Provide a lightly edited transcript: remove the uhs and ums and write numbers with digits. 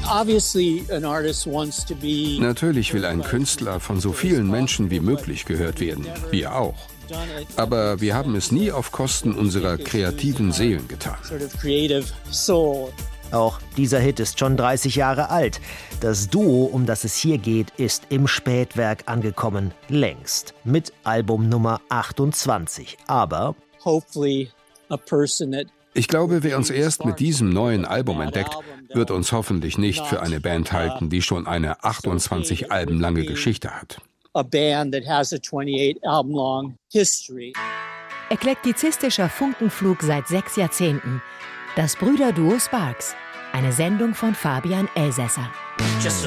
Natürlich will ein Künstler von so vielen Menschen wie möglich gehört werden, wir auch. Aber wir haben es nie auf Kosten unserer kreativen Seelen getan. Auch dieser Hit ist schon 30 Jahre alt. Das Duo, um das es hier geht, ist im Spätwerk angekommen, längst. Mit Album Nummer 28. Aber ich glaube, wer uns erst mit diesem neuen Album entdeckt, wird uns hoffentlich nicht für eine Band halten, die schon eine 28 Alben lange Geschichte hat. Eklektizistischer Funkenflug seit 6 Jahrzehnten. Das Brüderduo Sparks. Eine Sendung von Fabian Elsässer. Just